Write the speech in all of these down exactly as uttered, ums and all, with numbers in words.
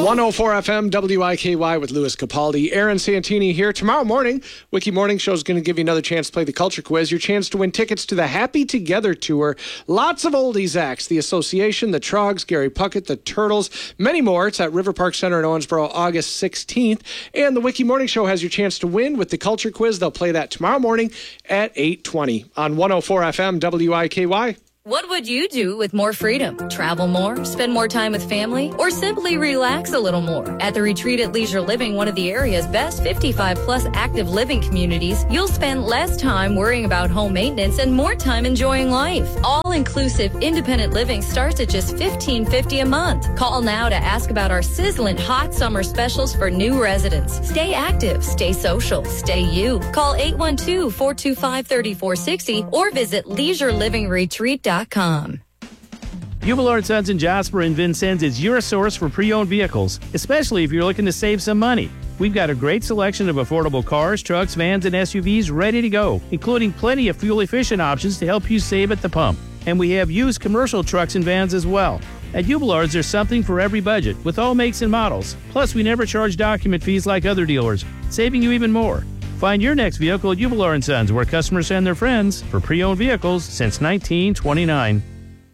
one oh four F M, W I K Y with Louis Capaldi. Aaron Santini here. Tomorrow morning, Wiki Morning Show is going to give you another chance to play the Culture Quiz. Your chance to win tickets to the Happy Together Tour. Lots of oldies acts. The Association, the Trogs, Gary Puckett, the Turtles, many more. It's at River Park Center in Owensboro, August sixteenth. And the Wiki Morning Show has your chance to win with the Culture Quiz. They'll play that tomorrow morning at eight twenty on one oh four F M, W I K Y. What would you do with more freedom? Travel more, spend more time with family, or simply relax a little more? At the Retreat at Leisure Living, one of the area's best fifty-five plus active living communities, you'll spend less time worrying about home maintenance and more time enjoying life. All-inclusive independent living starts at just fifteen fifty a month. Call now to ask about our sizzling hot summer specials for new residents. Stay active, stay social, stay you. Call eight one two, four two five, three four six zero or visit leisure living retreat dot com. Hubler and Sons in Jasper and Vincennes is your source for pre-owned vehicles, especially if you're looking to save some money. We've got a great selection of affordable cars, trucks, vans, and S U Vs ready to go, including plenty of fuel-efficient options to help you save at the pump. And we have used commercial trucks and vans as well. At Hubler's, there's something for every budget, with all makes and models. Plus, we never charge document fees like other dealers, saving you even more. Find your next vehicle at Hubler and Sons, where customers send their friends for pre-owned vehicles since nineteen twenty-nine.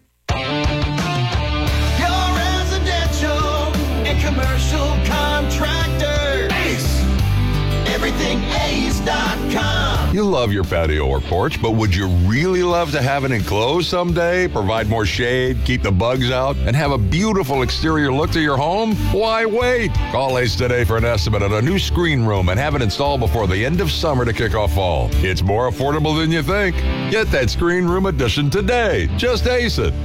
Your residential and commercial contractor. Ace. Everything ace dot com. You love your patio or porch, but would you really love to have it enclosed someday? Provide more shade, keep the bugs out, and have a beautiful exterior look to your home? Why wait? Call Ace today for an estimate on a new screen room and have it installed before the end of summer to kick off fall. It's more affordable than you think. Get that screen room addition today. Just ace it.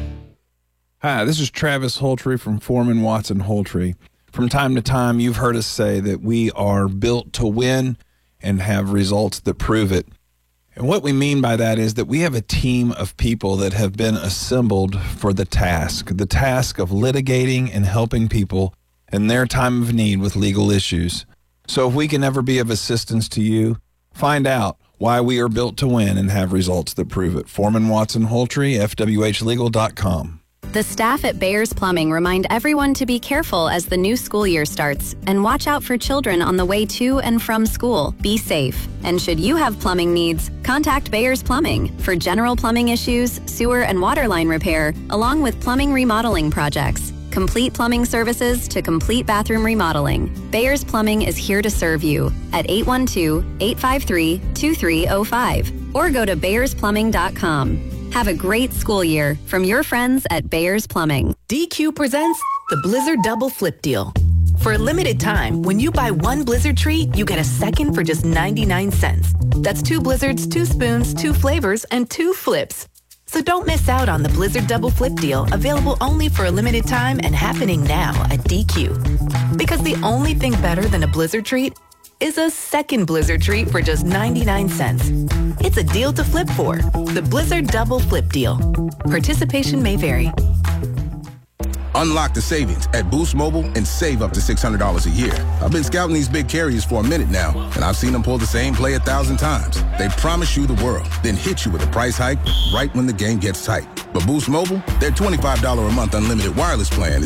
Hi, this is Travis Holtree from Foreman Watson Holtree. From time to time, you've heard us say that we are built to win and have results that prove it. And what we mean by that is that we have a team of people that have been assembled for the task, the task of litigating and helping people in their time of need with legal issues. So if we can ever be of assistance to you, find out why we are built to win and have results that prove it. Foreman Watson Holtree, F W H legal dot com. The staff at Bayers Plumbing remind everyone to be careful as the new school year starts and watch out for children on the way to and from school. Be safe. And should you have plumbing needs, contact Bayers Plumbing for general plumbing issues, sewer and water line repair, along with plumbing remodeling projects. Complete plumbing services to complete bathroom remodeling. Bayers Plumbing is here to serve you at eight one two, eight five three, two three zero five or go to bayers plumbing dot com. Have a great school year from your friends at Bayers Plumbing. D Q presents the Blizzard Double Flip Deal. For a limited time, when you buy one Blizzard treat, you get a second for just ninety-nine cents. That's two Blizzards, two spoons, two flavors, and two flips. So don't miss out on the Blizzard Double Flip Deal, available only for a limited time and happening now at D Q. Because the only thing better than a Blizzard treat is a second Blizzard treat for just ninety-nine cents. It's a deal to flip for. The Blizzard Double Flip Deal. Participation may vary. Unlock the savings at Boost Mobile and save up to six hundred dollars a year. I've been scouting these big carriers for a minute now, and I've seen them pull the same play a thousand times. They promise you the world, then hit you with a price hike right when the game gets tight. But Boost Mobile, their twenty-five dollars a month unlimited wireless plan